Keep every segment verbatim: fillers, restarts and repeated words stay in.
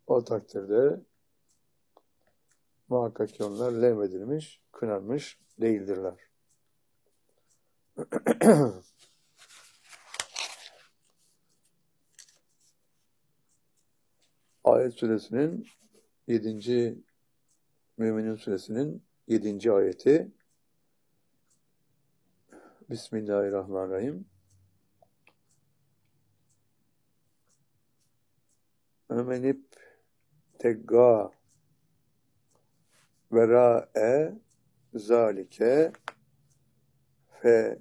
O takdirde muhakkak ki onlar levmedilmiş, kınanmış değildirler. Ayet suresinin yedinci Müminin suresinin yedinci ayeti. Bismillahirrahmanirrahim. Ömenip tegga vera'e zalike fe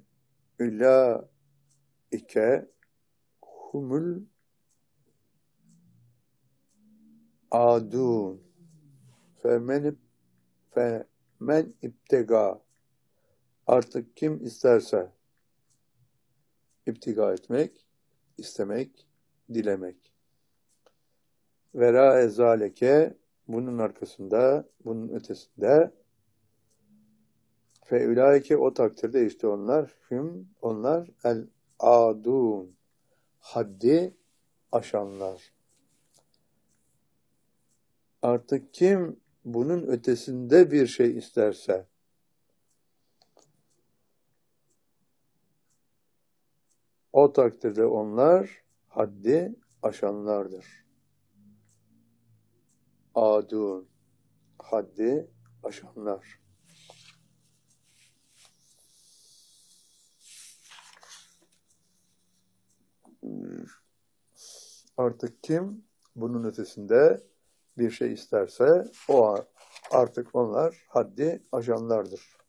ulaike humul adun fe men fe men iptega, artık kim isterse iptiga etmek, istemek, dilemek. Vera ezaleke, bunun arkasında, bunun ötesinde, fe ulaike, o takdirde işte onlar, hüm, onlar el adun, haddi aşanlar. Artık kim bunun ötesinde bir şey isterse, o takdirde onlar haddi aşanlardır. Adun, haddi aşanlar. Artık kim bunun ötesinde bir şey isterse, o artık onlar haddi aşanlardır.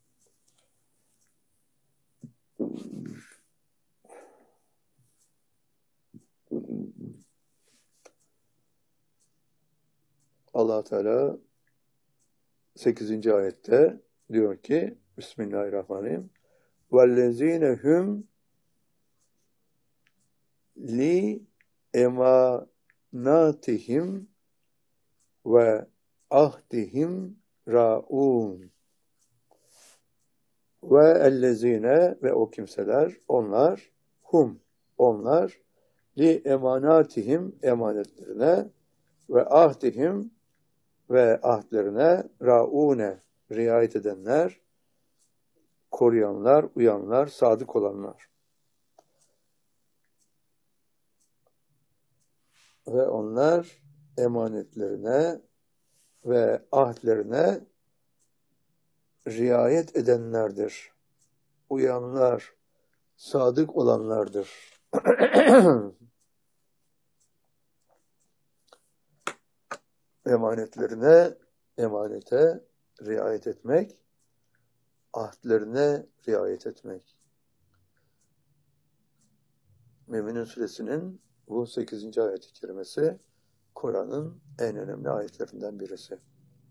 Allah Teala sekizinci ayette diyor ki Bismillahirrahmanirrahim. Vellezine hum li emanatihim ve ahdihim raun. Ve ellezine, ve o kimseler, onlar, hum, onlar, li emanatihim, emanetlerine, ve ahdihim, ve ahdlerine, raune, riayet edenler, koruyanlar, uyanlar, sadık olanlar. Ve onlar emanetlerine ve ahdlerine riayet edenlerdir. Uyanlar, sadık olanlardır. Emanetlerine, emanete riayet etmek, ahdlerine riayet etmek. Müminin suresinin bu sekizinci ayet-i kerimesi Kur'an'ın en önemli ayetlerinden birisi.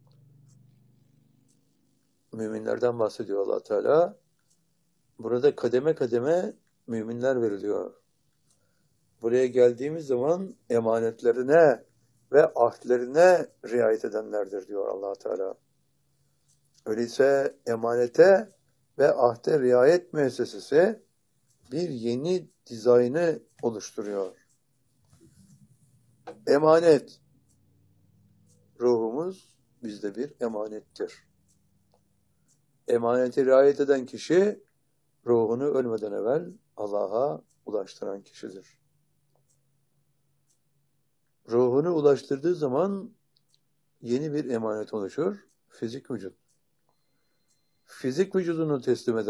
Müminlerden bahsediyor Allah Teala. Burada kademe kademe müminler veriliyor. Buraya geldiğimiz zaman emanetlerine ve ahdlerine riayet edenlerdir diyor Allah Teala. Öyleyse emanete ve ahde riayet müessesesi bir yeni dizaynı oluşturuyor. Emanet, ruhumuz bizde bir emanettir. Emanete riayet eden kişi ruhunu ölmeden evvel Allah'a ulaştıran kişidir. Ruhunu ulaştırdığı zaman yeni bir emanet oluşur, fizik vücut. Fizik vücudunu teslim eden